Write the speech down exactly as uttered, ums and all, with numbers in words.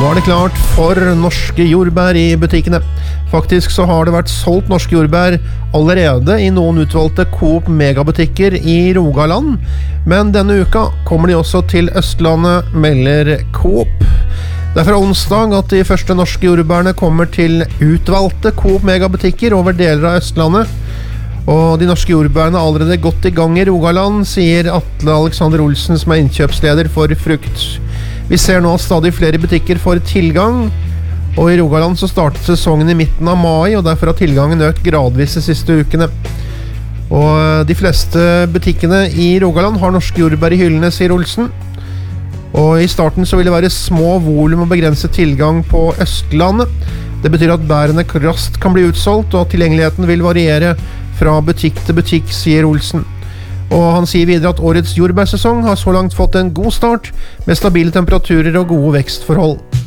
Nå er det klart for norske jordbær i butikkene. Faktisk så har det vært solgt norske jordbær allerede i noen utvalgte Coop Megabutikker i Rogaland, men denne uka kommer de også til Østlandet, melder Coop. Det er fra onsdag at de første norske jordbærene kommer til utvalgte Coop Megabutikker over deler av Østlandet, og de norske jordbærene er allerede godt i gang i Rogaland, sier Atle Alexander Olsen, som er innkjøpsleder for frukt. Vi ser nå at stadig flere butikker får tilgang, og i Rogaland så startet sesongen i midten av mai, og derfor har tilgangen økt gradvis de siste ukene. Og de fleste butikkene i Rogaland har norske jordbær i hyllene, sier Olsen. Og i starten så vil det være små volum og begrenset tilgang på Østlandet. Det betyr at bærene raskt kan bli utsolgt, og at tilgjengeligheten vil variere fra butikk til butikk, sier Olsen. Og han sier videre at årets jordbærsesong har så langt fått en god start, med stabile temperaturer og gode vekstforhold.